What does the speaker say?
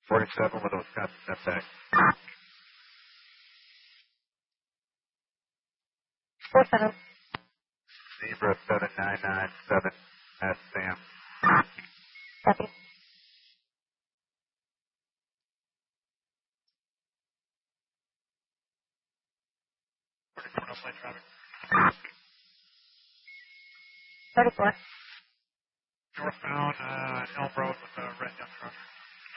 47 with Wisconsin FX. 47. Zebra 7997 at Sam. Copy. No plane traffic. 34. Northbound Elm Road with a red dump truck.